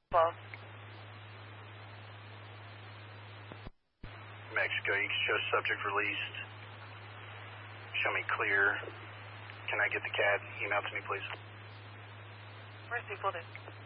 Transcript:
Well, Mexico, you can show subject released. Show me clear. Can I get the CAD emailed to me, please? where's people?